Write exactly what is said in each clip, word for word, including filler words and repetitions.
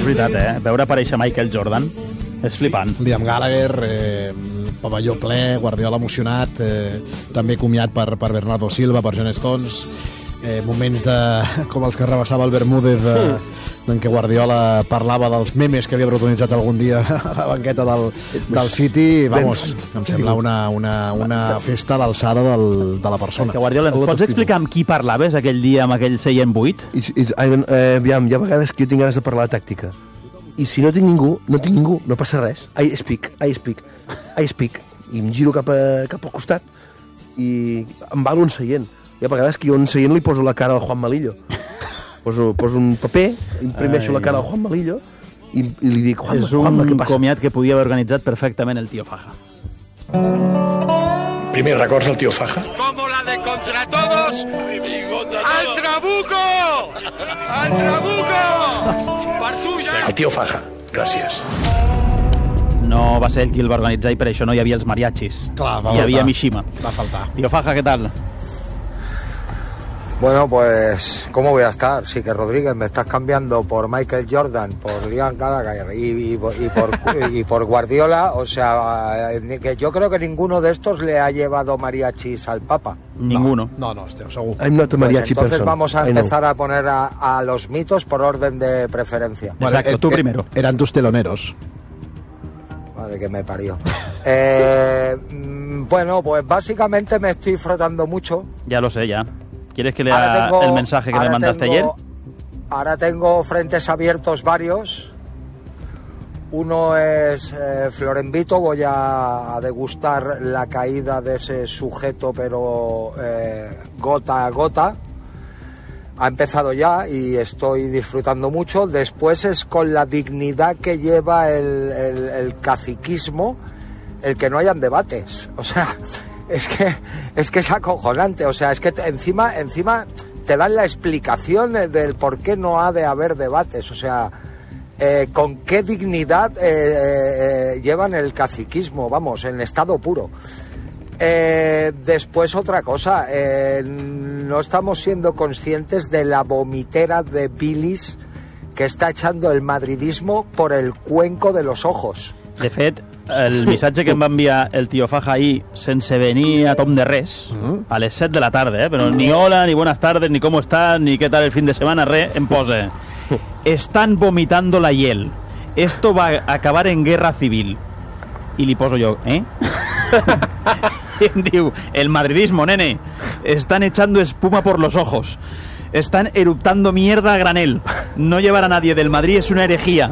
És veritat, eh? Veure aparèixer Michael Jordan és flipant. Liam Gallagher, eh, pavelló ple, Guardiola emocionat, eh, també comiat per, per Bernardo Silva, per John Stones, eh, moments de, com els que rebassava el Bermúdez, eh, en què Guardiola parlava dels memes que havia protagonitzat algun dia a la banqueta del, del City. Vamos, em sembla una, una, una festa a l'alçada del, de la persona. Que Guardiola, ens pots explicar amb qui parlaves aquell dia amb aquell seient buit? I, i, eh, aviam, hi ha vegades que jo tinc ganes de parlar de tàctica. I si no tinc ningú, no tinc ningú, no passa res. I speak, I speak, I speak. I em giro cap, a, cap al costat i em valo un seient. Hi ha vegades que jo un seient li poso la cara al Juan Malillo. Poso, poso un paper, imprimeixo Ai. la cara al Juan Malillo i, i li dic, Juanma, és un Juanma, què passa? comiat que podia haver organitzat perfectament el tio Faja. Primer records del tio Faja. Como la de contra todos, al trabuco, al trabuco, per tu ja. El tio Faja, gràcies. No va ser ell qui el va organitzar i per això no hi havia els mariachis. Clar, va hi havia faltar. Mishima. Va faltar. Tio Faja, què tal? Bueno, pues, ¿cómo voy a estar? Sí que Rodríguez, me estás cambiando por Michael Jordan, por Liam Gallagher y, y, y, por, y por Guardiola. O sea, que yo creo que ninguno de estos le ha llevado mariachis al Papa. Ninguno. No, no, estic segur. I'm not a mariachi Pues entonces person. vamos a empezar a poner a, a los mitos por orden de preferencia. Bueno, Exacto, eh, tú eh, primero. Eran tus teloneros. Madre que me parió. Eh, bueno, pues básicamente me estoy frotando mucho. Ya lo sé, ya. ¿Quieres que Ahora lea tengo- el mensaje que me ahora mandaste tengo- ayer? Ahora tengo frentes abiertos varios. Uno es eh, Florenvito, voy a, a degustar la caída de ese sujeto, pero eh, gota a gota. Ha empezado ya y estoy disfrutando mucho. Después es con la dignidad que lleva el, el, el caciquismo, el que no hayan debates. O sea, es que es que es acojonante. O sea, es que te- encima encima te dan la explicación del por qué no ha de haber debates. O sea, eh, con qué dignidad eh, eh, llevan el caciquismo, vamos, en estado puro. Eh, después otra cosa, eh, no estamos siendo conscientes de la vomitera de bilis que está echando el madridismo por el cuenco de los ojos. De fet, el missatge que em va enviar el tio Faja ahir, sense venir a tom de res, a les set de la tarda, eh? Però ni hola, ni buenas tardes, ni cómo estás, ni qué tal el fin de semana, res, em posa. Están vomitando la hiel. Esto va a acabar en guerra civil. I li poso jo, eh? I em diu, el madridismo, nene, están echando espuma por los ojos. Están eruptando mierda a granel. No llevar a nadie del Madrid es una herejía.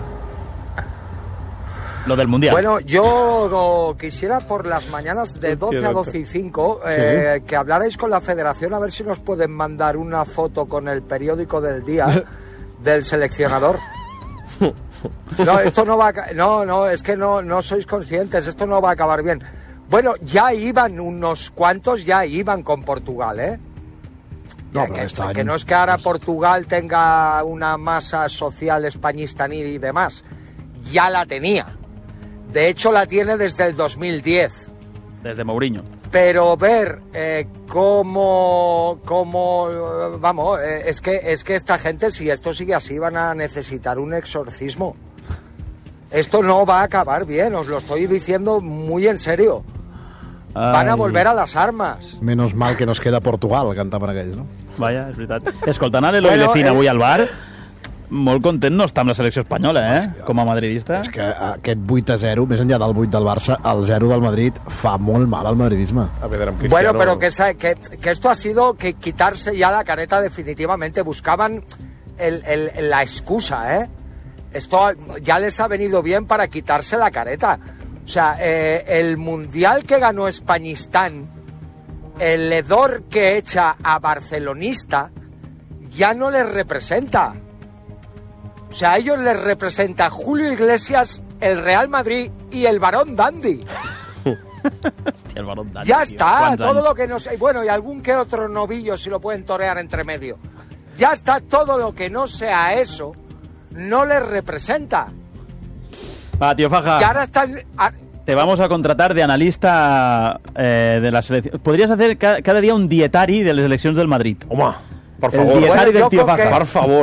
Lo del Mundial. Bueno, yo quisiera por las mañanas de doce a doce y cinco eh, que hablarais con la federación a ver si nos pueden mandar una foto con el periódico del día del seleccionador. No, esto no va a, ca- no, no, es que no, no sois conscientes, esto no va a acabar bien. Bueno, ya iban unos cuantos, ya iban con Portugal, ¿eh? No, Ya, pero que, este año- que no es que ahora Portugal tenga una masa social españista ni y demás, ya la tenía. De hecho, la tiene desde el dos mil diez. Desde Mourinho. Pero ver eh, cómo, cómo, eh, vamos, eh, es que es que esta gente, si esto sigue así, van a necesitar un exorcismo. Esto no va a acabar bien, os lo estoy diciendo muy en serio. Van a Ai. volver a las armas. Menos mal que nos queda Portugal, cantaven aquells, no? Vaja, és veritat. Escoltant a l'Eloi Bueno, Lecina eh, avui al bar, molt content no està amb la selecció espanyola, eh? Com a madridista. És que aquest vuit a zero, més enllà del vuit del Barça, el zero del Madrid fa molt mal al madridisme. A ver, amb Cristiano... Bueno, pero que, esa- que, que esto ha sido que quitarse ya la careta definitivamente. Buscaban el, el- la excusa, ¿eh? Esto ya les ha venido bien para quitarse la careta. O sea, eh, el mundial que ganó Españistán, el hedor que echa a barcelonista, ya no les representa. O sea, a ellos les representa Julio Iglesias, el Real Madrid y el Barón Dandy. Hòstia, el Barón Dani, Ya tio. está, Quants todo anys? lo que no sé. Bueno, y algún que otro novillo si lo pueden torear entre medio. Ya está, todo lo que no sea eso, no les representa. Va, tío Faja, Y ahora están... a- te vamos a contratar de analista eh, de la selección. Podries hacer cada, cada dia un dietari de les eleccions del Madrid. Home, per El favor. dietari Bueno, del yo tio con Faja. que- Per favor.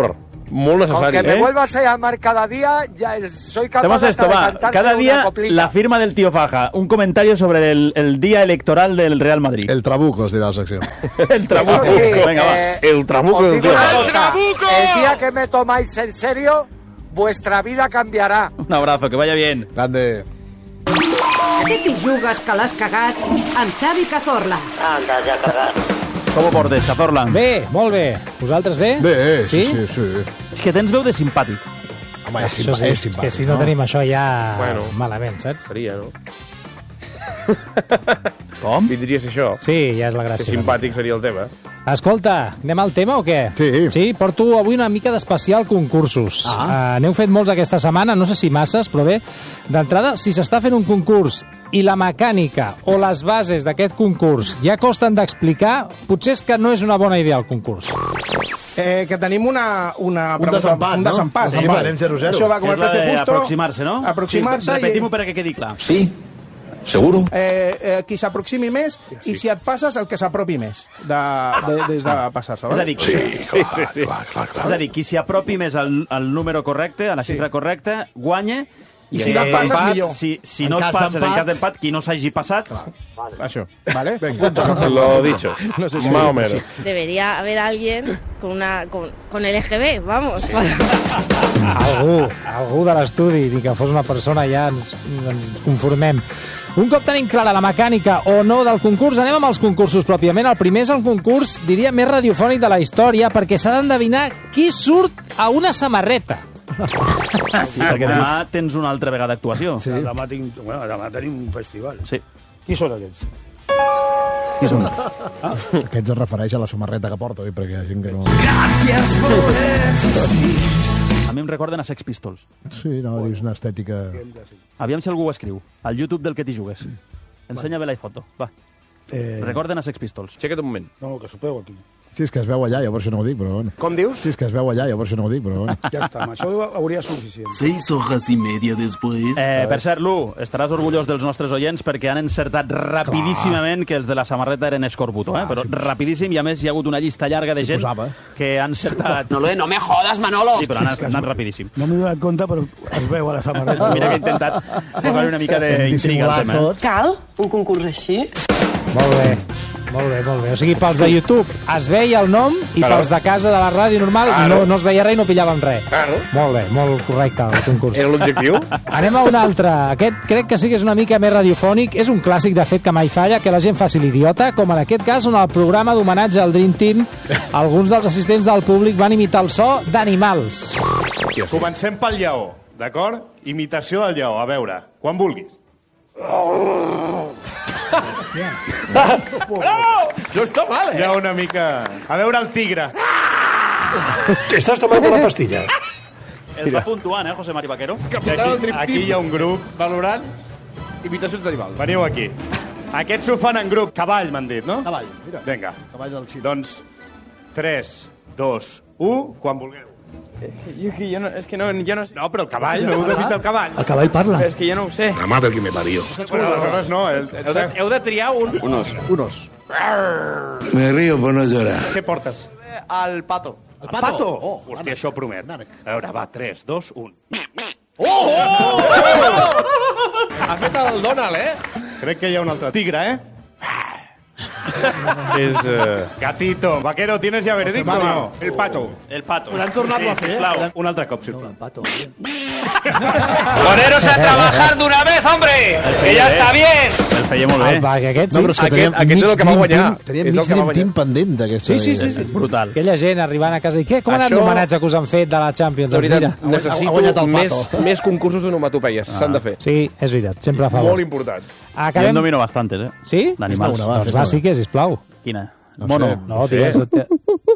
Molt necessari, Aunque me eh? vuelvas a llamar cada día, ya soy capaz Hacemos hasta esto, de va. cantarte Cada una día coplilla. la firma del tío Faja. Un comentario sobre el, el día electoral del Real Madrid. El trabuco, es dirà la secció. El trabuco. Eso sí, Venga, va. eh, El trabuco os del digo tío. una ¡El cosa, trabuco! el día que me tomáis en serio, vuestra vida cambiará. Un abrazo, que vaya bien. Grande. Què t'hi jugues que l'has cagat amb Xavi Cazorla? Com ho portes, Cazorla? Bé, molt bé. Vosaltres bé? Bé, sí? sí, sí. sí. És que tens veu de simpàtic. Home, és, Això simpa, sí, és és simpàtic. que si no, tenim això ja Bueno. malament, saps? Seria, no? Com? Vindria a ser això. Sí, ja és la Que gràcia. simpàtic seria el tema. Escolta, anem al tema o què? Sí. Sí, porto avui una mica d'especial concursos. Ah. Uh, n'heu fet molts aquesta setmana, no sé si masses, però bé, d'entrada, si s'està fent un concurs i la mecànica o les bases d'aquest concurs ja costen d'explicar, potser és que no és una bona idea el concurs. Eh, que tenim una, una Un desempat, un no? desempat. Desempat, anem zero zero. Això va com Que el és la precio justo. d'aproximar-se, no? Aproximar-se Sí, i repetim-ho perquè quedi clar. Sí, seguro. eh, eh, qui s'aproximi més i si et passes, el que s'apropi més de, de, des de passar-se. És a dir, Sí, clar, sí, sí. clar, clar, clar. és a dir, qui s'hi apropi més al, al número correcte, a la Sí. xifra correcta, guanya. I si no et passes, empat, millor. Si, si En no et cas passes, en d'empat- cas d'empat, qui no s'hagi passat... Això, ¿vale? Lo dicho. No sé si- Más o menos. sí. Debería haber alguien con una con, con L G B, vamos. Algú, algú de l'estudi, ni que fos una persona, ja ens, ens conformem. Un cop tenim clara la mecànica o no del concurs, anem amb els concursos pròpiament. El primer és el concurs, diria, més radiofònic de la història, perquè s'ha d'endevinar qui surt a una samarreta. Sí, perquè demà tens una altra vegada actuació. Sí. Demà, tinc, bueno, demà tenim un festival. Sí. Qui són aquests? Qui són? Aquests es refereix a la samarreta que porta, perquè hi ha gent que no... A mi em recorden a Sex Pistols. Sí, no, dius una estètica... Aviam si algú ho escriu. Al YouTube del que t'hi jugues. Ensenya bé la foto. Va. Eh, Recorden a Sex Pistols. Aixeca't un moment. no, que sopeu aquí. Sí, és que es veu allà, jo per això no ho dic, però bueno. Com dius? Sí, és que es veu allà, jo per això no ho dic, però bueno. Ja està, amb això hauria suficient. Seis hojas y media después. Eh, per cert, Lu, estaràs orgullós dels nostres oients perquè han encertat rapidíssimament que els de la samarreta eren escorbuto, eh? Però rapidíssim, i a més hi ha hagut una llista llarga de gent posava. que han encertat... No, lo- no me jodas, Manolo. Sí, però han anat rapidíssim. No m'he donat compte, però es veu a la samarreta. Mira que he intentat posar una mica d'intriga al tema. Eh? Cal un concurs així? Molt bé, molt bé, molt bé. O sigui, pels de YouTube es veia el nom i Claro. pels de casa de la ràdio normal Claro. no, no es veia res i no pillàvem res. Claro. Molt bé, molt correcte el concurs. Era l'objectiu? Anem a un altre. Aquest crec que sí que és una mica més radiofònic. És un clàssic, de fet, que mai falla, que la gent faci l'idiota, com en aquest cas on el programa d'homenatge al Dream Team alguns dels assistents del públic van imitar el so d'animals. Comencem pel lleó, d'acord? Imitació del lleó, a veure, quan vulguis. No està mal, Hi ha una mica... A veure el tigre. Que estàs tomant la pastilla? Es va puntuant, eh, José Mari Vaquero? Aquí, aquí hi ha un grup. Valorant imitacions d'animals. Veniu aquí. Aquests ho fan en grup. Cavall, m'han dit, no? Cavall, mira. Vinga. Cavall del xip. Doncs tres, dos, u, quan vulgueu. Jo, que jo no, és que no, jo no sé. No, però el cavall, no heu de imitar el cavall. El cavall parla. És que jo no ho sé. La madre que me parió. Bueno, aleshores no. El, el, Heu de, heu de triar un... Unos. Unos. Me río por no llorar. Què portes? El pato. El pato? Oh, hòstia, això promet. A veure, va, tres, dos, un. Oh! oh! Ha fet el Donald, eh? Crec que hi ha un altre. Tigre, eh? És... Uh... Gatito. Vaquero, ¿tienes ya veredicto o no? El pato. El pato. Pues han tornado a fer, eh? Un altre cop, sisplau. El pato. Poneros a trabajar de una vez, hombre. Que ya está bien. El feia molt bé. El, perquè aquest, sí. No, però és que Aquest- teníem aquest és mig el que va Dream guanyar. Team- Teníem És el mig que va Dream guanyar. Team pendent d'aquesta... Sí, sí, sí, sí. És brutal. Aquella gent arribant a casa i què? Com ha anat Això- l'homenatge que us han fet de la Champions? De Doncs veritat, mira. necessito ha guanyat el més, pato. més concursos d'onomatopeies. S'han de fer. Sí, és veritat, sempre a favor. Molt important. Jo Acabem... en domino bastantes, eh? Sí? D'animals. Fes-ne una, va, Doncs fes-ne va, una. sí que, sisplau. Quina? No Mono. sé. No, No sé. digues...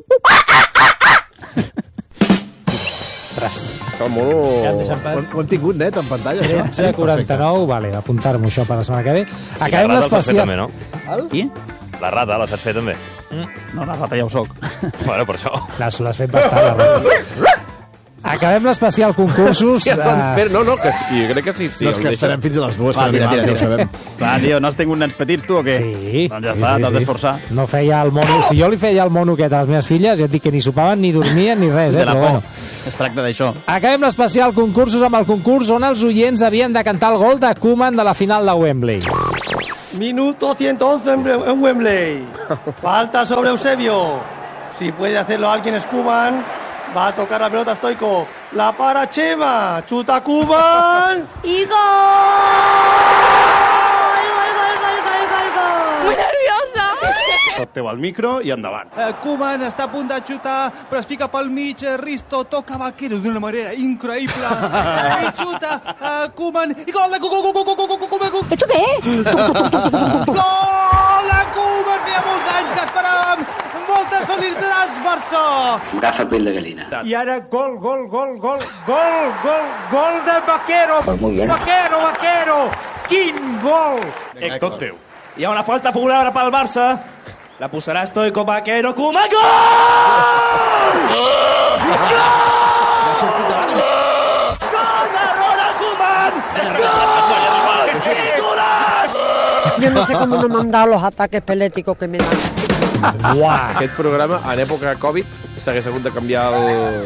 El mono... Ja em deixen Ho, pas. hem- ho hem tingut net en pantalla, això? tretze quaranta-nou, vale, apuntar-m'ho això per la setmana que ve. Acabem la rata el saps fer l'especial... també, no? El? Qui? La rata la saps fer també. No, la rata ja ho soc. Bueno, per això. L'has l'has fet bastant, la rata. Acabem l'especial concursos. Ja són... Uh... No, no, que sí, crec que sí. sí no, és que estarem fins a les dues. Va, tira, tira, tira. Ja ho sabem. Clar, tio, no has tingut nens petits, tu, o què? Sí. Doncs ja està, sí, t'has sí. d'esforçar. No feia el mono... Si jo li feia el mono aquest a les meves filles, ja et dic que ni sopaven, ni dormien, ni res, eh? De la Però por. bueno. Es tracta d'això. Acabem l'especial concursos amb el concurs on els oients havien de cantar el gol de Koeman de la final de Wembley. Minuto ciento once en Wembley. Falta sobre Eusebio. Si puede hacerlo alguien es Koeman. Va a tocar la pelota Stoico. La para Chema. Chuta Koeman. ¡Y gol! ¡Gol, gol, gol, gol, gol, gol! ¡Muy nerviosa! Tot teu al micro i endavant. Uh, Koeman està a punt de xutar, però es fica pel mig. Risto toca Vaquero d'una manera increïble. I xuta uh, Koeman. I gol de Koeman! ¿Esto qué es? Gol de Koeman! Feia molts anys que esperàvem. Moltes felicitats, Barça! Gafa pell de gallina. I ara gol, gol, gol, gol, gol, gol, gol de Vaquero. Pues muy bien. Vaquero, Vaquero! Quin gol! És tot teu. Hi ha una falta favorable pel Barça. La posarà Stoico, Vaquero, Koeman, gol! Gol! Gol de Ronald Koeman! Gol! ¡Titular! Yo no sé cómo no me han dado los ataques epiléticos que me dan. Uah, aquest programa, en època Covid, s'hagués hagut de canviar el...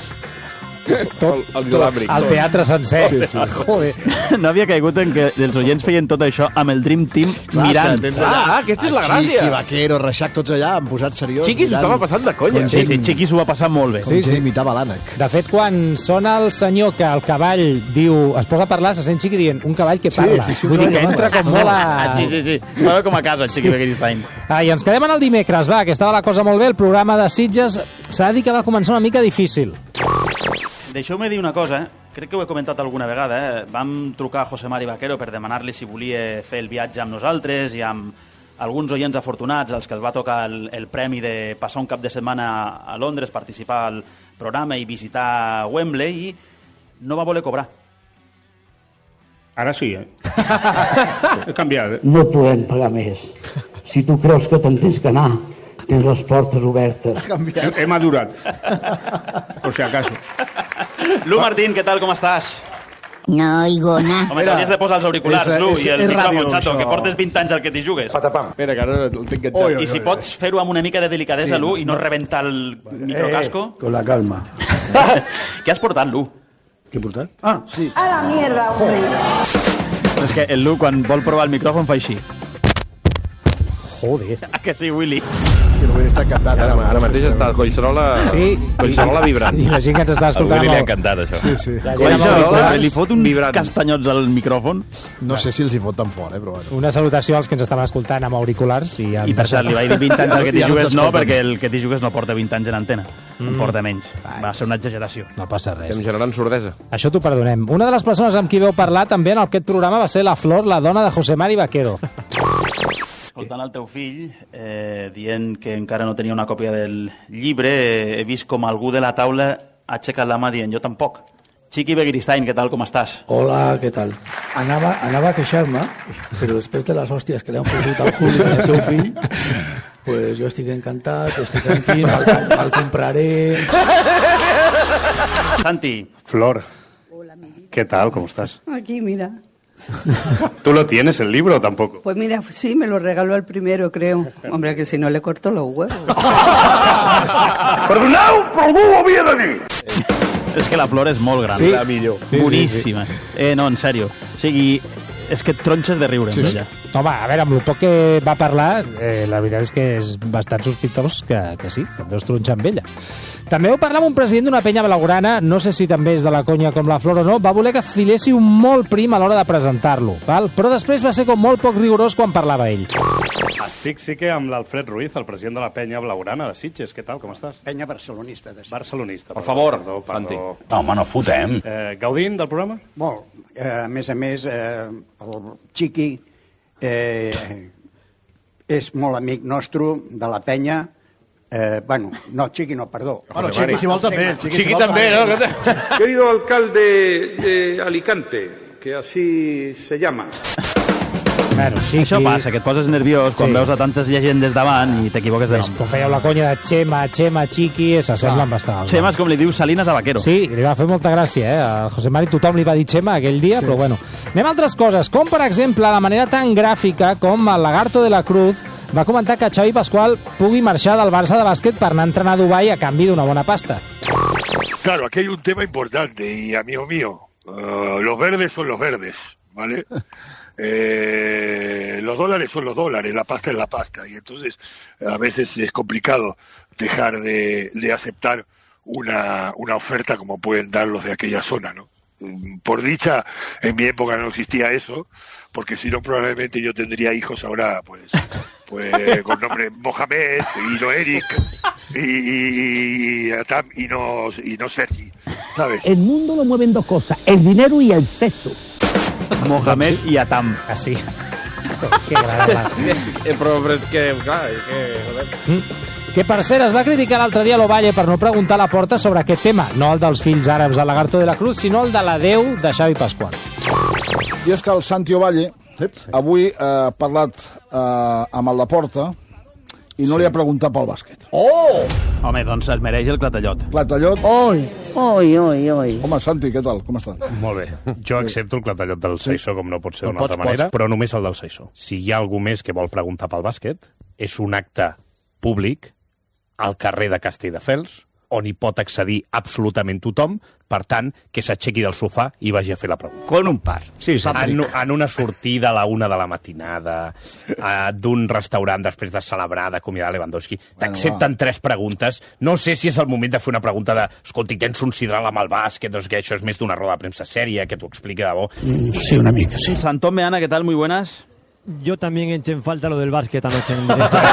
Tot, el, el dilàmbric. El teatre sencer. Sí, sí. Joder. No havia caigut en que els oients feien tot això amb el Dream Team Clar, mirant. és que tens allà Ah, aquesta és la a gràcia. Chiqui, Vaquero, Reixac, tots allà, han posat seriós. Chiqui s'ho estava passant de conya. Sí, sí, Chiqui s'ho va passar molt bé. Com sí, sí. imitava l'ànec. De fet, quan sona el senyor que el cavall diu, es posa a parlar, se sent Chiqui dient un cavall que parla. Sí, sí, sí, Vull dir que parla. entra com molt a... Ah, sí, sí, sí. Estava com a casa, el Chiqui Begiristain. Ah, i ens quedem en el dimecres, va, que estava la cosa molt bé. El programa de Sitges s'ha de dir que va començar una mica difícil. Deixeu-me dir una cosa, eh? Crec que ho he comentat alguna vegada. Eh? Vam trucar a José Mari Vaquero per demanar-li si volia fer el viatge amb nosaltres i amb alguns oients afortunats als que els va tocar el, el premi de passar un cap de setmana a Londres, participar al programa i visitar Wembley, i no va voler cobrar. Ara sí, eh? He canviat. No podem pagar més. Si tu creus que te'n tens que anar, tens les portes obertes. He, he madurat. Por si acaso. Lu Martín, què tal, com estàs? No oigo nada. Home, t'hauries de posar els auriculars, és- Lu, és- i el és micròfon, ràdio, xato, això. que portes vint anys al que t'hi jugues. Patapam. Espera, que ara el tinc enganxat. Oi, oi, I si pots fer-ho amb una mica de delicadesa, Sí, Lu, no, i no rebentar el microcasco. Eh, con la calma. Què has portat, Lu? Què he portat? Ah, sí. A la mierda, hombre. És que el Lu, quan vol provar el micròfon, fa així. Joder. Ah, que sí, Willy? Sí, el Willy està encantat. Ara, ara mateix està el Collserola, Sí. Collserola vibrant. I la gent que ens està Al escoltant... Willy li ha amb el- encantat, això. Sí, sí. La gent amb Collserola, auriculars. li fot uns vibrant. castanyots al micròfon. No sé si els hi fot tan fort, eh, però bueno. Una salutació als que ens estaven escoltant amb auriculars. I, I per cert, li vaig dir vint anys al que t'hi Ja no jugues, ens no, escolten. perquè el que t'hi jugues no porta vint anys en antena. En porta menys. Va ser una exageració. No passa res. Estem generant sordesa. Això t'ho perdonem. Una de les persones amb qui veu parlar també en aquest programa va ser la Flor, la dona de José Mari Vaquero. Escoltant el teu fill, eh, dient que encara no tenia una còpia del llibre, eh, he vist com algú de la taula ha aixecat la mà dient jo tampoc. Chiqui Begiristain, què tal, com estàs? Hola, què tal? Anava, anava a queixar-me, però després de les hòsties que li han fotut al Juli i al seu fill, pues jo estic encantat, estic tranquil, el, el compraré... Santi. Flor. ¿Qué tal? ¿Cómo estás? Aquí, mira. ¿Tú lo tienes, el libro, o tampoco? Pues mira, sí, me lo regaló el primero, creo. Hombre, que si no le corto los huevos. Perdoneu, però algú ho havia de dir! És que la Flor és molt gran. Sí. La millor. Sí, sí, Boníssima. Eh, no, en sèrio. O sigui, és que et tronxes de riure Sí, amb sí. ella. Home, a veure, amb el poc que va parlar, eh, la veritat és que és bastant sospitós que, que sí, que em deus tronxar amb ella. També vau parlar amb un president d'una penya blaugrana, no sé si també és de la conya com la Flor o no, va voler que filéssiu molt prim a l'hora de presentar-lo, val? Però després va ser com molt poc rigorós quan parlava ell. Estic sí que amb l'Alfred Ruiz, el president de la penya blaugrana de Sitges. Què tal, com estàs? Penya barcelonista. De... Barcelonista. Per perdó, favor, perdó, Santi. perdó. No, home, no fotem. Eh, gaudint del programa? Molt. Eh, a més a més, eh, el Chiqui eh, és molt amic nostre de la penya. Eh, bueno, no, Chiqui no, perdó. Bueno, Chiqui, si vol també. el Chiqui, si Chiqui vol, també, també. no? Querido alcalde de Alicante, que así se llama. Bueno, Chiqui... Això passa, que et poses nerviós quan Sí. veus a tantes llegendes davant i t'equivoques de És nom. com fèieu la conya de Xema, Xema, Chiqui, s'assemblen bastant. Xema és com li diu Salinas a Vaquero. Sí, li va fer molta gràcia, eh? A José Mari tothom li va dir Xema aquell dia, sí. Però bueno. Anem a altres coses, com per exemple la manera tan gràfica com el Lagarto de la Cruz va comentar que Xavi Pascual pugui marxar del Barça de bàsquet per anar a entrenar a Dubai a canvi d'una bona pasta. Claro, aquí hay un tema importante y, amigo mío, uh, los verdes son los verdes, ¿vale? Eh, los dólares son los dólares, la pasta es la pasta, y entonces a veces es complicado dejar de, de aceptar una, una oferta como pueden dar los de aquella zona, ¿no? Por dicha, en mi época no existía eso, porque si no probablemente yo tendría hijos ahora, pues, pues con nombre Mohamed y no Eric y, y, y, Atam y no y no Sergi, ¿sabes? El mundo lo mueven dos cosas, el dinero y el sexo. Mohamed i Atam. Así. Que gran Sí, sí, però, però és que, clar, és que... Joder. Mm. Que per cert es va criticar l'altre dia a l'Ovalle per no preguntar a la Porta sobre aquest tema, no el dels fills àrabs del Lagarto de la Cruz, sinó el de l'adeu de Xavi Pascual. I és que el Santi Ovalle avui eh, ha parlat eh, amb el Laporta i no sí. li ha preguntat pel bàsquet. Oh! Home, doncs es mereix el clatallot. Clatallot? Oi, oi, oi, oi. Home, Santi, què tal? Com estàs? Molt bé. Jo accepto el clatallot del Saissó, com no pot ser d'una Pots, altra manera, pots. però només el del Saissó. Si hi ha algú més que vol preguntar pel bàsquet, és un acte públic al carrer de Castelldefels, on hi pot accedir absolutament tothom, per tant, que s'aixequi del sofà i vagi a fer la pregunta. Con un par. Sí, sí. En, en una sortida a la una de la matinada, eh, d'un restaurant després de celebrar, d'acomiadar Lewandowski, t'accepten tres preguntes. No sé si és el moment de fer una pregunta de escolti, tens un sidral amb el bàsquet, doncs que això és més d'una roda de premsa sèria, que t'ho expliqui de bo. Sí, una mica, sí. Santón Meana, ¿qué tal? Muy buenas. Yo también eché en falta lo del básquet anoche. En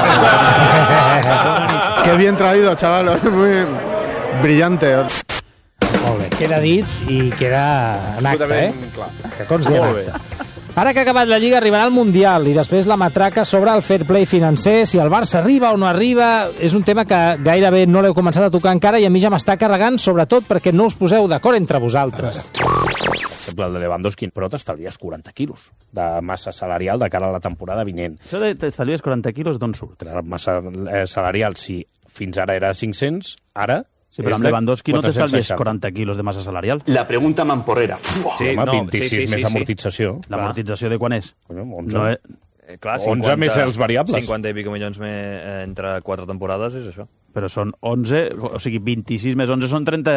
Qué bien traído, chaval. Muy brillante. Molt bé, queda dit i queda en acte, eh? Que consti en acte. Ara que ha acabat la Lliga arribarà el Mundial i després la matraca sobre el fair play financer, si el Barça arriba o no arriba, és un tema que gairebé no l'heu començat a tocar encara i a mi ja m'està carregant, sobretot perquè no us poseu d'acord entre vosaltres. Per exemple, el de Lewandowski, però t'estalvies quaranta quilos de massa salarial de cara a la temporada vinent. Això de t'estalvies quaranta quilos d'on surt? La massa eh, salarial, si fins ara era cinc-cents, ara... Sí, però amb Lewandowski no t'estalvies quaranta quilos de massa salarial. La pregunta mamporrera. Sí, home, no, vint-i-sis sí, sí, sí, més amortització. L'amortització de quan és? onze. No és... Eh, clar, onze més els variables. cinquanta i pico milions me, eh, entre quatre temporades és això. Però són onze, o sigui, vint-i-sis més onze són trenta...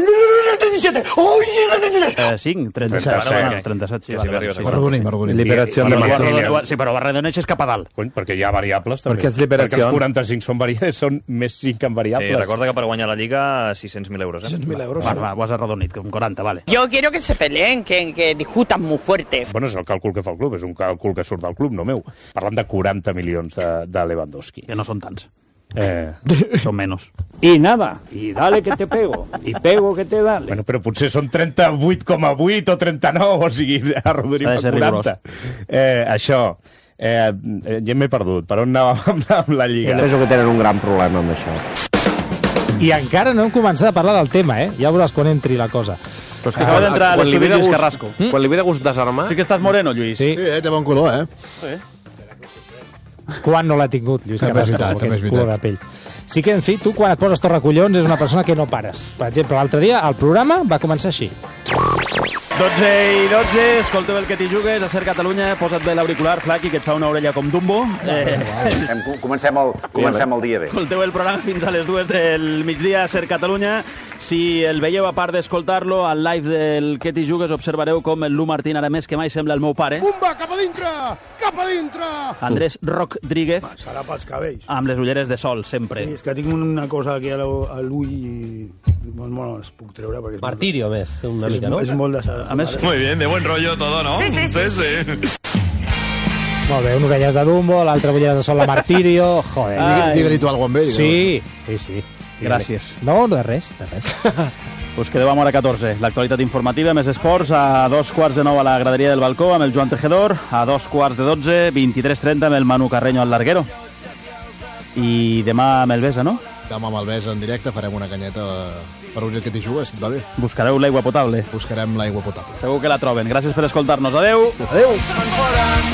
Eh, cinc, trenta-set. trenta-set, sí. Perdoni, perdoni. Liberació de massa. Sí, però arredoneixes cap a dalt. Cony, perquè hi ha variables, també. Perquè és liberació. Perquè els quaranta-cinc són, vari... són més cinc en variables. Sí, recorda que per guanyar la Lliga sis-cents mil euros. Eh? sis-cents mil euros. Va, va, ho has arredonit, com quaranta, vale. Yo quiero que se peleen, que, que discutan muy fuerte. Bueno, és el càlcul que fa el club, és un càlcul que surt del club, no meu. Parlant de quaranta milions de, de Lewandowski. Que no són tants. Eh... Són menys. Y nada, y dale que te pego, y pego que te dale. Bueno, però potser són trenta-vuit coma vuit o trenta-nou, o sigui, arrodonim a quaranta. Eh, això, eh, ja m'he perdut. Per on anàvem amb, amb la Lliga? Penso que tenen un gran problema amb això. I encara no hem començat a parlar del tema, eh? Ja veuràs quan entri la cosa. Però és que acaba d'entrar a l'estudi Lluís Carrasco. Mm? Quan li ve de gust desarmar... Sí que estàs moreno, Lluís. Sí, Sí, eh, té bon color, eh? Sí. quan no l'ha tingut, Lluís També és Carrasco, veritat, amb també és aquest color de pell. Sí que, en fi, tu quan et poses torracollons és una persona que no pares. Per exemple, l'altre dia el programa va començar així. dotze i dotze, escolteu el que t'hi jugues, a Ser Catalunya, posa't bé l'auricular, Flaqui, que et fa una orella com Dumbo. Eh, Comencem el, comencem el dia bé. escolteu el programa fins a les dues del migdia a Ser Catalunya. Si el veieu, a part d'escoltar-lo, al live del que t'hi jugues, observareu com el Lu Martín, ara més que mai, sembla el meu pare. Pumba, cap a dintre! Cap a dintre! Andrés Rodríguez, Serà pels cabells. amb les ulleres de sol, sempre. Sí, és que tinc una cosa aquí a l'u- a l'ull i bueno, bueno, es puc treure perquè és Martirio, molt, més, una és, mica, no? és molt de... A més, Muy bien, de buen rollo todo, ¿no? Sí, sí, sí. sí. Molt bé, un orelles de Dumbo, l'altre ulleres de sol de Martirio... Joder. Digue- Digue-li tu alguna cosa amb ell. Sí, sí, sí. gràcies. No, de res, de res. Us quedeu amb hora catorze. L'actualitat informativa, més esports, a dos quarts de nou a la graderia del balcó amb el Joan Tejedor, a dos quarts de dotze, vint-i-tres trenta amb el Manu Carreño al Larguero. I demà amb el Besa, no? Demà amb el Besa en directe farem una canyeta per un que t'hi jugues, si et va bé. Buscareu l'aigua potable. Buscarem l'aigua potable. Segur que la troben. Gràcies per escoltar-nos. Adeu. Adeu.